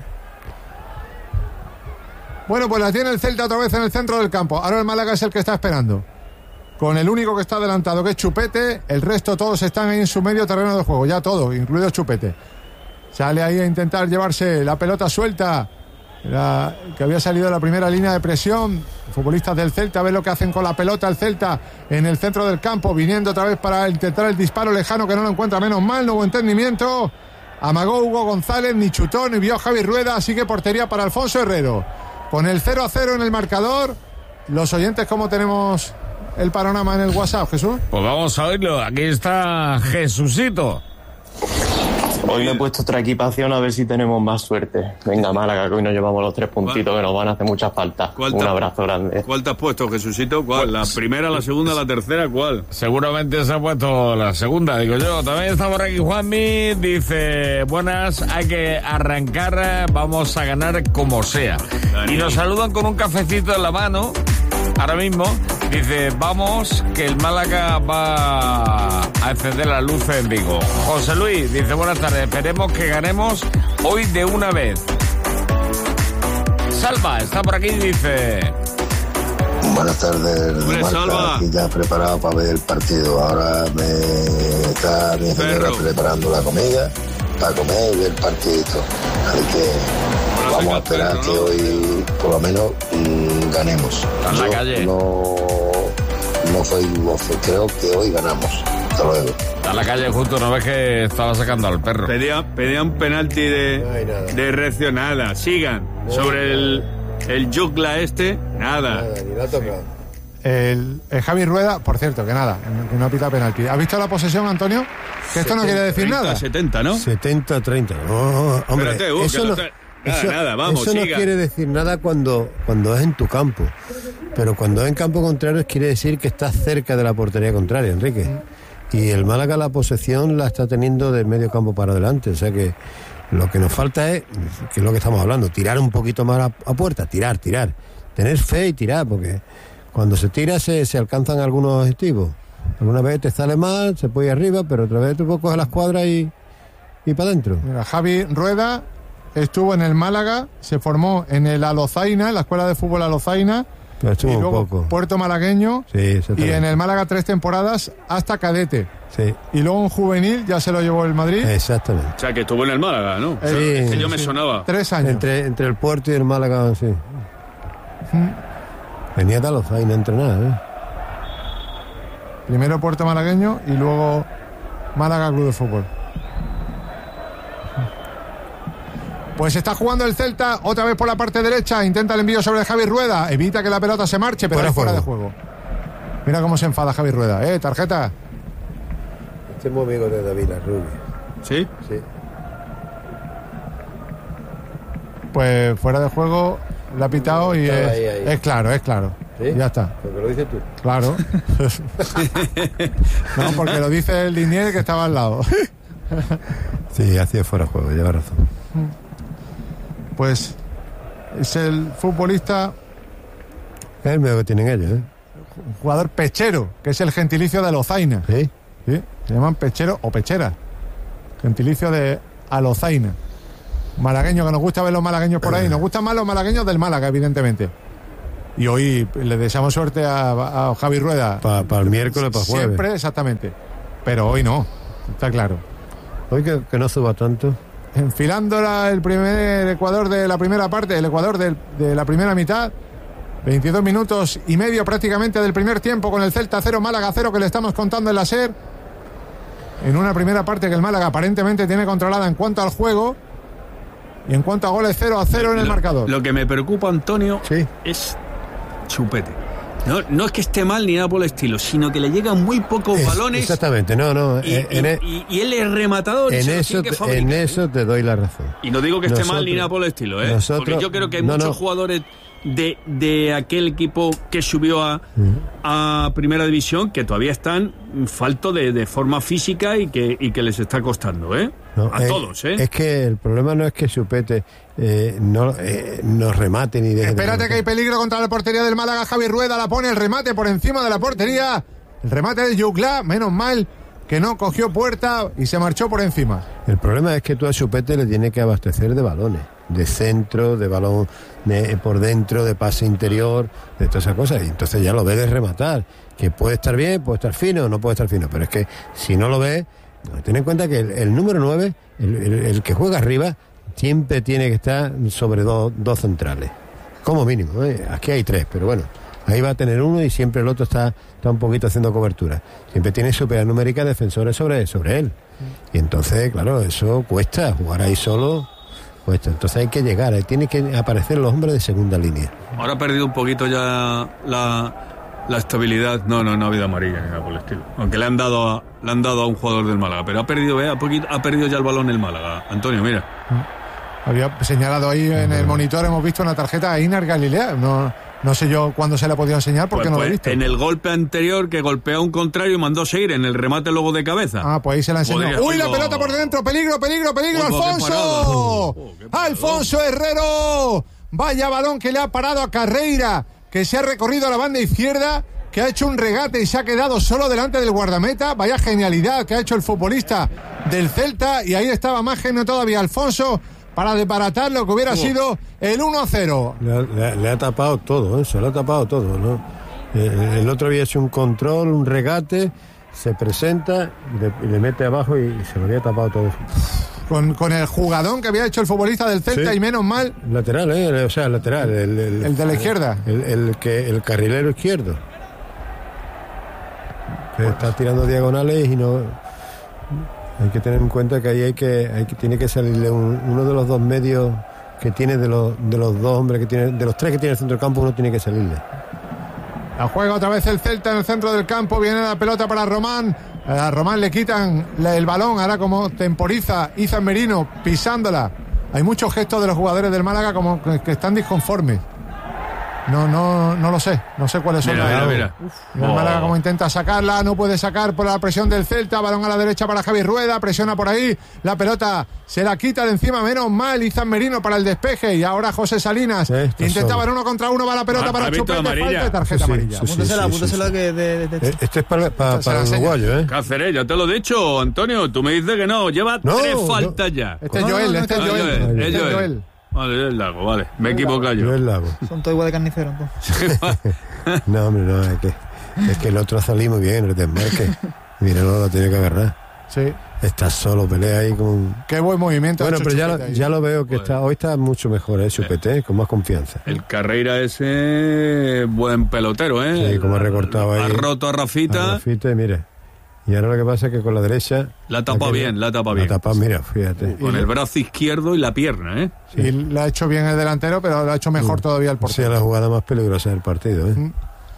Bueno, pues la tiene el Celta otra vez en el centro del campo. Ahora el Málaga es el que está esperando. Con el único que está adelantado, que es Chupete. El resto todos están ahí en su medio terreno de juego. Ya todo, incluido Chupete. Sale ahí a intentar llevarse la pelota suelta. La, que había salido de la primera línea de presión. Futbolistas del Celta, a ver lo que hacen con la pelota el Celta en el centro del campo, viniendo otra vez para intentar el disparo lejano que no lo encuentra, menos mal, no hubo entendimiento. Amagó Hugo González, ni chutó, ni vio a Javi Rueda, así que portería para Alfonso Herrero. Con el cero a cero en el marcador, los oyentes, ¿cómo tenemos el panorama en el WhatsApp, Jesús? Pues vamos a oírlo, aquí está Jesucito. Hoy me he puesto otra equipación a ver si tenemos más suerte. Venga, Málaga, que hoy nos llevamos los tres puntitos que nos van a hacer mucha falta. Un abrazo grande. ¿Cuál te has puesto, Jesucito? ¿Cuál? ¿La primera, la segunda, la tercera? ¿Cuál? Seguramente se ha puesto la segunda, digo yo. También está por aquí Juanmi, dice, buenas, hay que arrancar, vamos a ganar como sea. Y nos saludan con un cafecito en la mano, ahora mismo. Dice, vamos, que el Málaga va a encender las luces en Vigo. José Luis dice, buenas tardes, esperemos que ganemos hoy de una vez. Salva, está por aquí y dice... Buenas tardes, Hombre, Salva. Aquí ya preparado para ver el partido. Ahora me está mi señora preparando la comida para comer y ver el partidito. Así que bueno, vamos a esperar perro, que ¿no? hoy por lo menos mmm, ganemos. Está en la calle. No, no soy gozo, creo que hoy ganamos. Hasta luego. Está en la calle justo, ¿no ves que estaba sacando al perro? Pedía, pedía un penalti de, no de reacción, nada. Sigan no, sobre el, el Yugla este, nada. Nada, ni la toca. El, el Javi Rueda, por cierto, que nada, que no pita penalti. ¿Has visto la posesión, Antonio? Que esto setenta, no quiere decir treinta, nada. setenta, ¿no? setenta treinta. No, hombre, Espérate, uh, eso no, nada, eso, nada, vamos, eso no siga. quiere decir nada cuando, cuando es en tu campo. Pero cuando es en campo contrario quiere decir que estás cerca de la portería contraria, Enrique. Mm. Y el Málaga la posesión la está teniendo del medio campo para adelante. O sea que lo que nos falta es, que es lo que estamos hablando, tirar un poquito más a, a puerta, tirar, tirar. Tener fe y tirar, porque cuando se tira se, se alcanzan algunos objetivos. Alguna vez te sale mal, se puede ir arriba, pero otra vez tú coges la escuadra y, y para adentro. Mira, Javi Rueda estuvo en el Málaga, se formó en el Alozaina, en la escuela de fútbol Alozaina, pero estuvo y luego un poco. Puerto Malagueño, sí, y en el Málaga tres temporadas hasta cadete. Sí. Y luego un juvenil, ya se lo llevó el Madrid. Exactamente. O sea, que estuvo en el Málaga, ¿no? Eh, sí, es que yo sí, me sonaba. Tres años. Entre, entre el Puerto y el Málaga, sí. Mm. Venía de Alozaina a entrenar, ¿eh? Primero Puerto Malagueño y luego Málaga Club de Fútbol. Pues está jugando el Celta otra vez por la parte derecha. Intenta el envío sobre Javi Rueda. Evita que la pelota se marche, pero fuera, es fuera de juego. Mira cómo se enfada Javi Rueda. ¿Eh? Tarjeta. Este es muy amigo de David Arrubia. ¿Sí? Sí. Pues fuera de juego le ha pitado y es, ahí, ahí. es claro, es claro. ¿Sí? Ya está. Porque lo dices tú. Claro. No, porque lo dice el Linier que estaba al lado. Sí, hacía fuera de juego, lleva razón. Pues es el futbolista, Es el medio que tienen ellos, ¿eh? un jugador pechero, que es el gentilicio de Lozaina. ¿Sí? ¿Sí? Se llaman pechero o pechera. Gentilicio de Alozaina. Malagueño, que nos gusta ver los malagueños por ahí. Nos gustan más los malagueños del Málaga, evidentemente. Y hoy le deseamos suerte a, a Javi Rueda. Para pa el miércoles, para jueves. Siempre, exactamente. Pero hoy no, está claro. Hoy que, que no suba tanto. Enfilando la, el primer Ecuador de la primera parte, el Ecuador de, de la primera mitad. veintidós minutos y medio prácticamente del primer tiempo con el Celta cero, Málaga cero, que le estamos contando en la SER. En una primera parte que el Málaga aparentemente tiene controlada en cuanto al juego. Y en cuanto a goles, cero a cero en el lo, marcador. Lo que me preocupa, Antonio, sí. es Chupete. No, no es que esté mal ni nada por el estilo, sino que le llegan muy pocos es, balones. Exactamente, no, no. Y, en, y, y, y él es rematador. En, y eso, que te, en eso te doy la razón. Y no digo que esté nosotros, mal ni nada por el estilo, ¿eh? Nosotros, porque yo creo que hay no, muchos no. jugadores de, de aquel equipo que subió a, uh-huh. a Primera División que todavía están falto de, de forma física y que, y que les está costando, ¿eh? No, a eh, todos, ¿eh? Es que el problema no es que Chupete eh, no, eh, nos remate ni deje. Espérate de que hay peligro contra la portería del Málaga. Javi Rueda la pone, el remate por encima de la portería. El remate de Yuclá, menos mal que no cogió puerta y se marchó por encima. El problema es que tú a Chupete le tienes que abastecer de balones, de centro, de balón de, por dentro, de pase interior, de todas esas cosas. Y entonces ya lo ves de rematar, que puede estar bien, puede estar fino, no puede estar fino, pero es que si no lo ves, ten en cuenta que el, el número nueve, el, el, el que juega arriba, siempre tiene que estar sobre dos, dos centrales, como mínimo, ¿eh? Aquí hay tres, pero bueno, ahí va a tener uno y siempre el otro está, está un poquito haciendo cobertura. Siempre tiene superioridad numérica defensores sobre, sobre él. Y entonces, claro, eso cuesta, jugar ahí solo cuesta. Entonces hay que llegar, ahí tienen que aparecer los hombres de segunda línea. Ahora ha perdido un poquito ya la... La estabilidad, no, no, no ha habido amarilla ni nada por el estilo. Aunque le han dado a, le han dado a un jugador del Málaga, pero ha perdido, ¿eh? ha, poquito, ha perdido ya el balón el Málaga. Antonio, mira. Había señalado ahí en el monitor, hemos visto una tarjeta a Inar Galilea. No, no sé yo cuándo se le ha podido enseñar porque pues, no pues, lo he visto. En el golpe anterior que golpea a un contrario y mandó seguir en el remate luego de cabeza. Ah, pues ahí se la enseñó. Podría, ¡Uy, oigo, la pelota por dentro! ¡Peligro, peligro, peligro! oigo, ¡Alfonso! Oh, ¡Alfonso Herrero! Vaya balón que le ha parado a Carreira, que se ha recorrido a la banda izquierda, que ha hecho un regate y se ha quedado solo delante del guardameta. Vaya genialidad que ha hecho el futbolista del Celta, y ahí estaba más genio todavía Alfonso para desbaratar lo que hubiera oh. sido el uno a cero. Le, le, le ha tapado todo, ¿eh? Se lo ha tapado todo, ¿no? El, el otro había hecho un control, un regate, se presenta y le, y le mete abajo y, y se lo había tapado todo. Con, con el jugadón que había hecho el futbolista del Celta, sí. Y menos mal. Lateral, ¿eh? O sea, el lateral. El, el, el de la izquierda. El, el, que, el carrilero izquierdo. Está tirando diagonales y no. Hay que tener en cuenta que ahí hay que, hay que tiene que salirle un, uno de los dos medios que tiene de los de los dos hombres que tiene, de los tres que tiene el centro del campo, uno tiene que salirle. La juega otra vez el Celta en el centro del campo, viene la pelota para Román. A Román le quitan el balón, ahora como temporiza Izan Merino pisándola. Hay muchos gestos de los jugadores del Málaga como que, que están disconformes. No, no, no lo sé, no sé cuáles son. Mira, mira, mira. Uf, el Málaga como intenta sacarla, no puede sacar por la presión del Celta, balón a la derecha para Javi Rueda, presiona por ahí, la pelota se la quita de encima, menos mal, Izan Merino para el despeje, y ahora José Salinas intentaba en uno contra uno, va la pelota ah, para Chupete, falta de tarjeta sí, amarilla. Sí, sí, apúntasela, sí, apúntasela sí, sí. que de, de, de... Este es para, para, para el uruguayo, ¿eh? Cáceres, ya te lo he dicho, Antonio, tú me dices que no, lleva no, tres faltas no. ya. Este es Joel, este es Joel, este es Joel. Vale, es el Lago, vale. Me he equivocado yo. El Lago. Son todos igual de carniceros. No, hombre, no, es que, es que el otro salí muy bien, el desmarque. Mira, no lo tiene que agarrar. Sí. Está solo, pelea ahí con... Qué buen movimiento. Bueno, pero ya lo, ahí. ya lo veo que Bueno. está hoy está mucho mejor, ¿eh? Chupete, ¿eh? Con más confianza. El Carreira ese, buen pelotero, ¿eh? Sí, como ha recortado ahí. Ha roto a Rafita. A Rafita, y mire. Y ahora lo que pasa es que con la derecha... La tapa aquello- bien, la tapa bien. La tapa, mira, fíjate. Con el brazo izquierdo y la pierna, ¿eh? Y lo ha hecho bien el delantero, pero lo ha hecho mejor todavía el O sea, portero. la jugada más peligrosa del partido, ¿eh?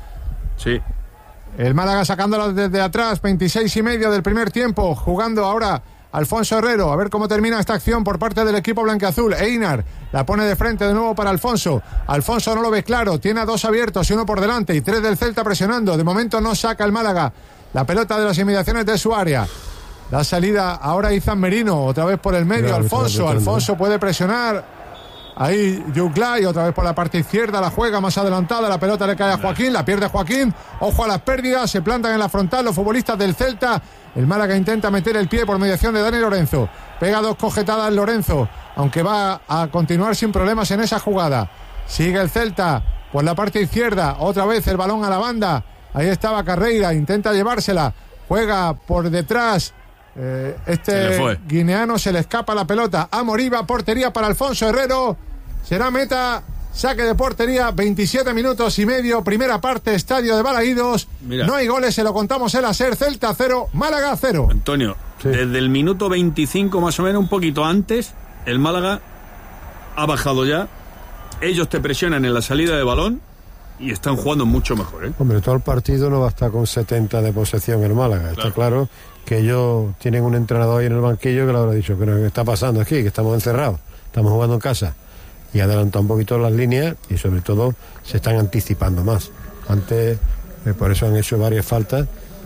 Sí. El Málaga sacándola desde atrás, veintiséis y medio del primer tiempo, jugando ahora Alfonso Herrero, a ver cómo termina esta acción por parte del equipo blanquiazul. Einar la pone de frente de nuevo para Alfonso. Alfonso no lo ve claro, tiene a dos abiertos y uno por delante y tres del Celta presionando. De momento no saca el Málaga la pelota de las inmediaciones de su área. La salida ahora Izan Merino, otra vez por el medio. Claro, Alfonso, está Alfonso puede presionar. Ahí Yuclay, otra vez por la parte izquierda, la juega más adelantada, la pelota le cae a Joaquín, la pierde Joaquín, ojo a las pérdidas, se plantan en la frontal los futbolistas del Celta. El Málaga intenta meter el pie por mediación de Dani Lorenzo, pega dos cojetadas Lorenzo, aunque va a continuar sin problemas en esa jugada. Sigue el Celta por la parte izquierda, otra vez el balón a la banda, ahí estaba Carreira, intenta llevársela, juega por detrás. Eh, este Se le fue. guineano, se le escapa la pelota a Moriba, portería para Alfonso Herrero, será meta, saque de portería, veintisiete minutos y medio, primera parte, estadio de Balaídos. Mira. No hay goles, se lo contamos en la SER. Celta cero, Málaga cero. Antonio, Sí. desde el minuto veinticinco más o menos, un poquito antes, el Málaga ha bajado ya. Ellos te presionan en la salida de balón y están jugando mucho mejor, ¿eh? Hombre, todo el partido no va a estar con setenta de posesión el Málaga. Está claro que ellos tienen un entrenador ahí en el banquillo que le habrá dicho, pero ¿qué está pasando aquí? Que estamos encerrados, estamos jugando en casa. Y adelanta un poquito las líneas y sobre todo se están anticipando más. Antes, eh, por eso han hecho varias faltas,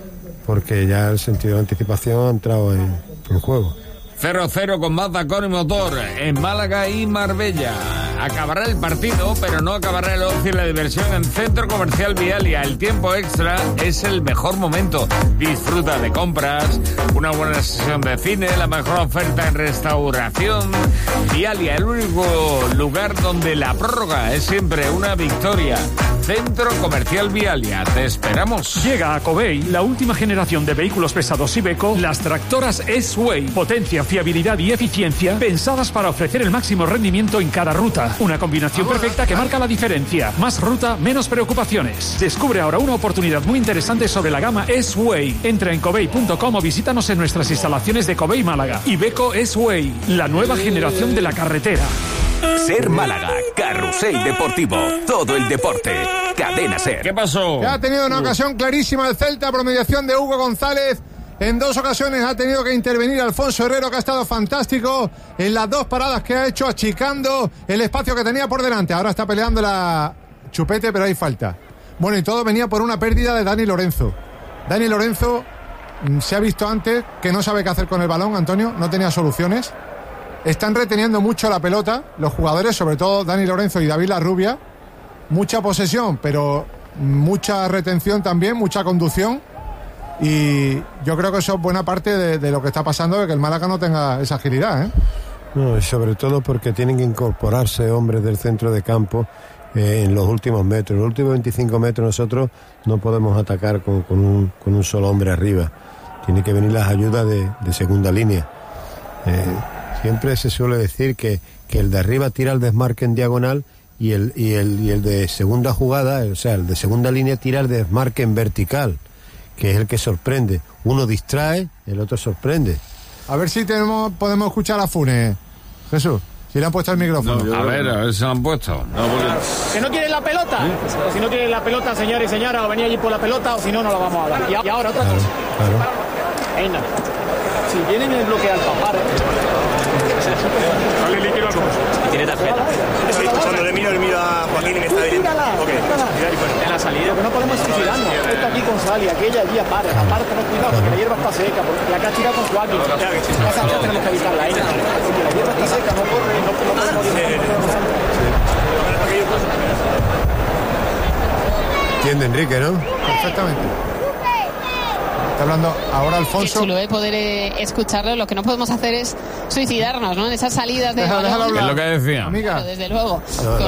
porque ya el sentido de anticipación ha entrado en, en juego. cero cero con Mazda con y motor en Málaga y Marbella. Acabará el partido, pero no acabará el ocio y la diversión en Centro Comercial Vialia. El tiempo extra es el mejor momento. Disfruta de compras, una buena sesión de cine, la mejor oferta en restauración. Vialia, el único lugar donde la prórroga es siempre una victoria. Centro Comercial Vialia, te esperamos. Llega a Covey la última generación de vehículos pesados Iveco, las tractoras S-Way. Potencia, fiabilidad y eficiencia pensadas para ofrecer el máximo rendimiento en cada ruta. Una combinación perfecta que marca la diferencia. Más ruta, menos preocupaciones. Descubre ahora una oportunidad muy interesante sobre la gama S-Way. Entra en covey punto com o visítanos en nuestras instalaciones de Covey Málaga. Iveco S-Way, la nueva generación de la carretera. Ser Málaga, Carrusel Deportivo, todo el deporte, Cadena Ser. ¿Qué pasó? Que ha tenido una ocasión clarísima el Celta por mediación de Hugo González. En dos ocasiones ha tenido que intervenir Alfonso Herrero, que ha estado fantástico en las dos paradas que ha hecho, achicando el espacio que tenía por delante. Ahora está peleando la Chupete, pero hay falta. Bueno, y todo venía por una pérdida de Dani Lorenzo. Dani Lorenzo mm, se ha visto antes que no sabe qué hacer con el balón, Antonio, no tenía soluciones. Están reteniendo mucho la pelota los jugadores, sobre todo Dani Lorenzo y David Larrubia. Mucha posesión, pero mucha retención también, mucha conducción. Y yo creo que eso es buena parte de, de lo que está pasando, de que el Málaga no tenga esa agilidad, ¿eh? No, y sobre todo porque tienen que incorporarse hombres del centro de campo eh, en los últimos metros. En los últimos veinticinco metros nosotros no podemos atacar con, con, un, con un solo hombre arriba. Tiene que venir las ayudas de, de segunda línea. Eh, siempre se suele decir que, que el de arriba tira el desmarque en diagonal y el, y, el, y el de segunda jugada, o sea, el de segunda línea tira el desmarque en vertical, que es el que sorprende. Uno distrae, el otro sorprende. A ver si tenemos, podemos escuchar a Funes. Jesús, si le han puesto el micrófono. No, yo- A ver, a ver si lo han puesto. No, porque- ¿Que no quieren la pelota? O si no quieren la pelota, señores y señoras, o venía allí por la pelota, o si no, no la vamos a dar. Y, y ahora otra cosa. Claro. Venga. Si vienen el bloquear tapar, ¿eh? Dale líquido al coche. Tiene tarjeta. Sí, cuando le miro, le miro a Joaquín y me está viendo. Tírala, tírala. En la salida, que no podemos suicidarnos. Esta aquí con Sali, aquella allí aparte. Aparte, ten cuidado, porque la hierba está seca. Porque la que ha tirado con Joaquín. Esa ya tenemos que evitarla ahí. Porque la hierba está seca, no corre, no podemos ir. Entiende Enrique, ¿no? Perfectamente. Está hablando ahora Alfonso. Qué chulo, ¿eh? Poder eh, escucharlo. Lo que no podemos hacer es suicidarnos, ¿no? En esas salidas de Déjalo, balón. déjalo ¿Qué es hablar. lo que decía? Amiga. Claro, desde luego. No, no. Con, eh,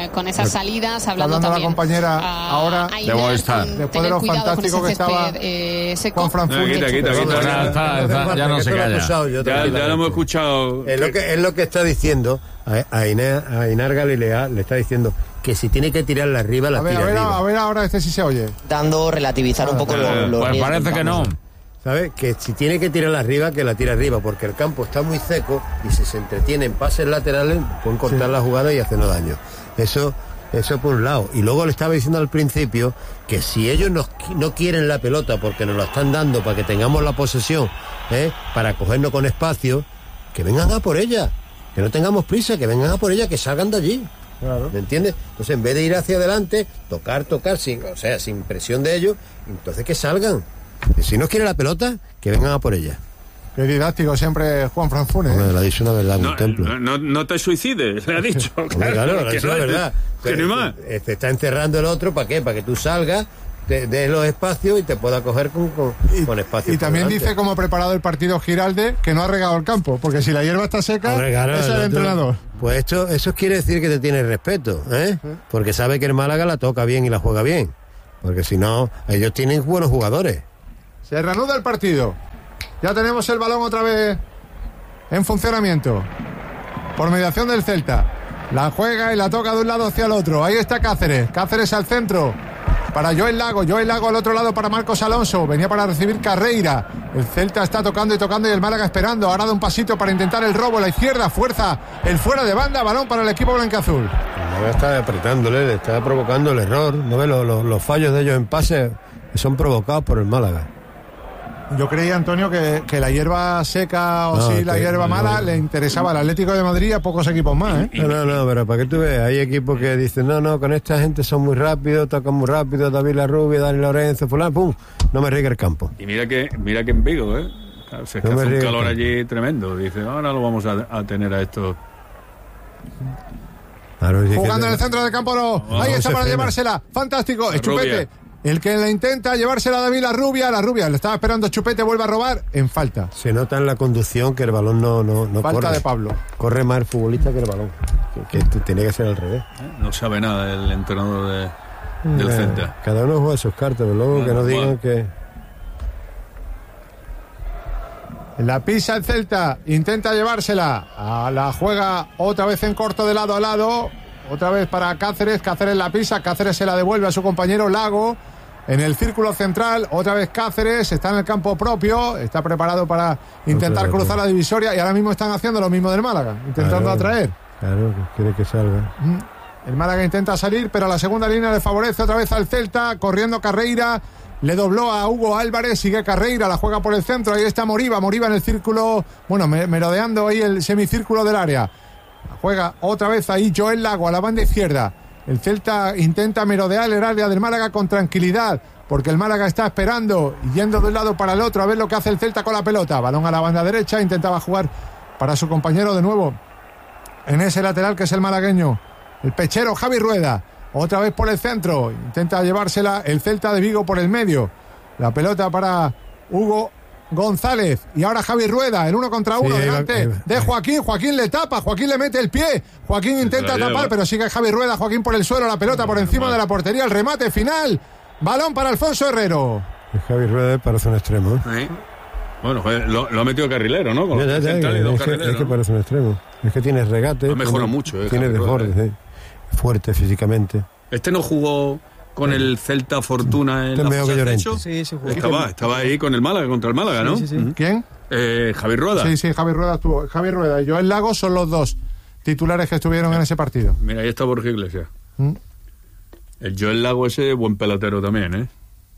con esas salidas, hablando, hablando también la compañera a, ahora a Iner, debo estar con después de lo fantástico que estaba eh, seco. Juan Fran Funes. Quita, quita, quita. Ya, está, está, ya no se calla. Ya, ya lo hemos escuchado. Es lo que, es lo que está diciendo a, a, Inar, a Inar Galilea, le está diciendo que si tiene que tirarla arriba, la a ver, tira a ver, arriba. A ver ahora este sí se oye. Dando, relativizar un poco eh, los, los Pues riesgos, parece que no. vamos. ¿Sabes? Que si tiene que tirarla arriba, que la tire arriba, porque el campo está muy seco y si se entretiene en pases laterales, pueden cortar Sí. la jugada y hacernos daño. Eso, eso por un lado. Y luego le estaba diciendo al principio que si ellos nos, no quieren la pelota porque nos la están dando para que tengamos la posesión, ¿eh? Para cogernos con espacio, que vengan a por ella. Que no tengamos prisa, que vengan a por ella, que salgan de allí. Claro. ¿Me entiendes? Entonces, en vez de ir hacia adelante, tocar, tocar, sin, o sea, sin presión de ellos, entonces que salgan. Y si no quiere la pelota, que vengan a por ella. Qué didáctico siempre Juan Fran Funes. Bueno, le ha dicho una verdad en No, un templo. no, no, no te suicides, le ha dicho. Hombre, claro, le ha dicho la verdad. Que ni más. Te, te está encerrando el otro, ¿para qué? Para que tú salgas, te des los espacios y te pueda coger con, con, Y, con espacio. y por también delante. dice cómo ha preparado el partido Giralde, que no ha regado el campo, porque si la hierba está seca, Hombre, claro, es el otro- entrenador. Pues esto, eso quiere decir que te tiene respeto, ¿eh? Porque sabe que el Málaga la toca bien y la juega bien. Porque si no, ellos tienen buenos jugadores. Se reanuda el partido. Ya tenemos el balón otra vez en funcionamiento. Por mediación del Celta. La juega y la toca de un lado hacia el otro. Ahí está Cáceres. Cáceres al centro. Para Joel Lago. Joel Lago al otro lado para Marcos Alonso. Venía para recibir Carreira. El Celta está tocando y tocando y el Málaga esperando. Ahora da un pasito para intentar el robo. La izquierda. Fuerza. El fuera de banda. Balón para el equipo blanquiazul. El Málaga está apretándole, le está provocando el error. ¿No ves? Los, los, los fallos de ellos en pase son provocados por el Málaga. Yo creía, Antonio, que, que la hierba seca o No, si la que- hierba no. mala le interesaba al Atlético de Madrid y a pocos equipos más, ¿eh? No, no, no, pero para que tú veas, hay equipos que dicen, no, no, con esta gente son muy rápidos, tocan muy rápido, David Larrubia, Dani Lorenzo, fulano, pum, no me riegue el campo. Y mira que, mira que en Vigo, ¿eh? Claro, si es que No me hace un ríes, calor que- allí tremendo. Dice, ahora lo vamos a, a tener a esto. Claro, sí que- Jugando en el centro del campo, no. No, Ahí no está se para frena. llevársela. Fantástico. Es Rubia. Chupete. El que le intenta llevársela a David la Rubia. La Rubia le estaba esperando Chupete, vuelve a robar en falta. Se nota en la conducción que el balón no, no, no Falta corre. de Pablo. Corre más el futbolista que el balón. Que, que t- tiene que ser al revés. ¿eh? No sabe nada el entrenador de, del Eh, Celta. Cada uno juega sus cartas, pero luego Bueno, que no digan bueno. que... La pisa el Celta. Intenta llevársela. A la juega otra vez en corto de lado a lado. Otra vez para Cáceres. Cáceres la pisa. Cáceres se la devuelve a su compañero Lago. En el círculo central, otra vez Cáceres, está en el campo propio, está preparado para intentar Otra vez. cruzar la divisoria y ahora mismo están haciendo lo mismo del Málaga, intentando Claro, atraer. Claro, que quiere que salga. El Málaga intenta salir, pero la segunda línea le favorece otra vez al Celta, corriendo Carreira, le dobló a Hugo Álvarez, sigue Carreira, la juega por el centro, ahí está Moriba, Moriba en el círculo, bueno, me- merodeando ahí el semicírculo del área. La juega otra vez ahí Joel Lago a la banda izquierda. El Celta intenta merodear el área del Málaga con tranquilidad, porque el Málaga está esperando y yendo de un lado para el otro a ver lo que hace el Celta con la pelota. Balón a la banda derecha, intentaba jugar para su compañero de nuevo en ese lateral que es el malagueño, el pechero Javi Rueda. Otra vez por el centro, intenta llevársela el Celta de Vigo por el medio. La pelota para Hugo González y ahora Javi Rueda, el uno contra uno Sí, delante ahí va. de Joaquín. Joaquín le tapa, Joaquín le mete el pie, Joaquín intenta la lleva. tapar, pero sigue Javi Rueda, Joaquín por el suelo, la pelota por encima de la portería, el remate final, balón para Alfonso Herrero. El Javi Rueda parece un extremo. ¿eh? ¿Eh? Bueno, joder, lo, lo ha metido carrilero, ¿no? Con Ya, los ya, ya, centrales y dos es, que, carrileros, es que ¿no? parece un extremo. Es que tiene regate. Ha mejorado tiene- mucho, eh, Tiene Javi Rueda, desbordes, eh. Fuerte físicamente. Este no jugó con el Celta Fortuna en Este la es mejor que fase de Llorente. ascenso. Sí, sí, jugó. Estaba, estaba ahí con el Málaga, contra el Málaga, ¿no? Sí, sí, sí. Ujú. ¿Quién? Eh, Javi Rueda. Sí, sí, Javi Rueda estuvo. Javi Rueda y Joel Lago son los dos titulares que estuvieron en ese partido. Mira, ahí está Borja Iglesias. Mm. El Joel Lago ese, buen pelotero también, ¿eh?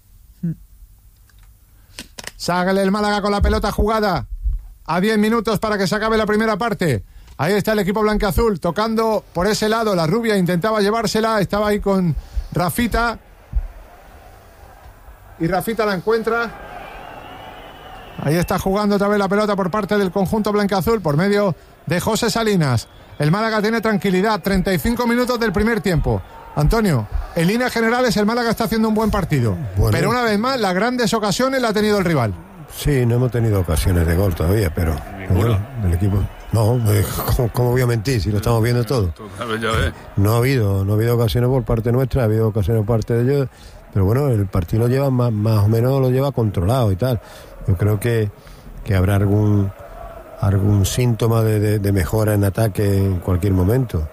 Ságale el Málaga con la pelota jugada. A diez minutos para que se acabe la primera parte. Ahí está el equipo blanqueazul tocando por ese lado. La Rubia intentaba llevársela. Estaba ahí con Rafita. Y Rafita la encuentra. Ahí está jugando otra vez la pelota por parte del conjunto blanqueazul por medio de José Salinas. El Málaga tiene tranquilidad. treinta y cinco minutos del primer tiempo. Antonio, en líneas generales el Málaga está haciendo un buen partido. Bueno. Pero una vez más, las grandes ocasiones la ha tenido el rival. Sí, no hemos tenido ocasiones de gol todavía, pero Ninguno. bueno, el equipo No, eh, ¿cómo, ¿cómo voy a mentir si lo estamos viendo todo? No ha habido, no ha habido ocasiones por parte nuestra, ha habido ocasiones por parte de ellos, pero bueno, el partido lo lleva más, más o menos lo lleva controlado y tal. Yo creo que, que habrá algún algún síntoma de, de, de mejora en ataque en cualquier momento.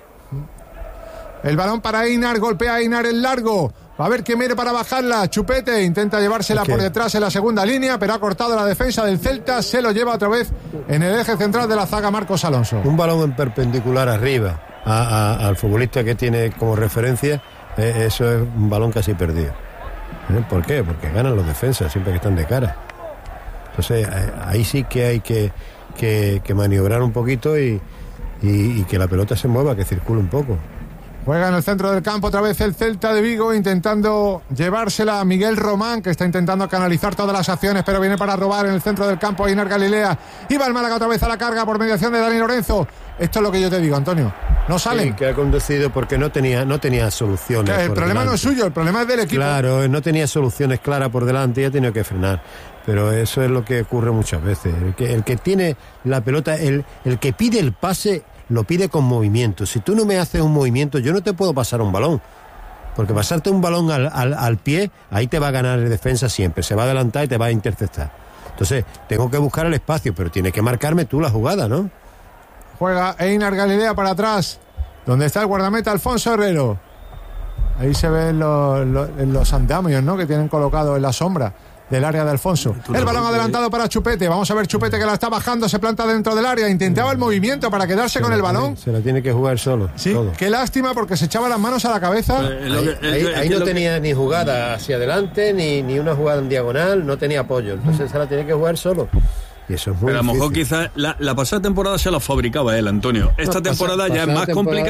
El balón para Einar, golpea a Einar el largo. Va a ver quién viene para bajarla. Chupete intenta llevársela por detrás en la segunda línea, pero ha cortado la defensa del Celta. Se lo lleva otra vez en el eje central de la zaga Marcos Alonso. Un balón en perpendicular arriba a, a, al futbolista que tiene como referencia, eh, eso es un balón casi perdido. ¿Eh? ¿Por qué? Porque ganan los defensas siempre que están de cara. Entonces eh, ahí sí que hay que, que, que maniobrar un poquito y, y, y que la pelota se mueva, que circule un poco. Juega en el centro del campo otra vez el Celta de Vigo, intentando llevársela a Miguel Román, que está intentando canalizar todas las acciones, pero viene para robar en el centro del campo a Einar Galilea. Y va el Málaga otra vez a la carga por mediación de Dani Lorenzo. Esto es lo que yo te digo, Antonio. No salen. Sí, que ha conducido porque no tenía, no tenía soluciones. El problema delante. No es suyo, el problema es del equipo. Claro, no tenía soluciones claras por delante y ha tenido que frenar. Pero eso es lo que ocurre muchas veces. El que, el que tiene la pelota, el, el que pide el pase, lo pide con movimiento. Si tú no me haces un movimiento, yo no te puedo pasar un balón. Porque pasarte un balón al, al, al pie, ahí te va a ganar el defensa siempre. Se va a adelantar y te va a interceptar. Entonces, tengo que buscar el espacio, pero tienes que marcarme tú la jugada, ¿no? Juega Einar Galilea para atrás, donde está el guardameta Alfonso Herrero. Ahí se ven los, los, los andamios, ¿no?, que tienen colocado en la sombra del área de Alfonso. El balón adelantado para Chupete. Vamos a ver Chupete, que la está bajando, se planta dentro del área. Intentaba el movimiento para quedarse con el balón. Se la tiene que jugar solo. Sí, todo. Qué lástima, porque se echaba las manos a la cabeza. Ahí, ahí, ahí no tenía ni jugada hacia adelante, ni, ni una jugada en diagonal, no tenía apoyo. Entonces se la tiene que jugar solo. Y eso es muy Pero a lo mejor difícil. quizás la, la pasada temporada se la fabricaba él, Antonio. Esta no, temporada pasa, ya es más complicada.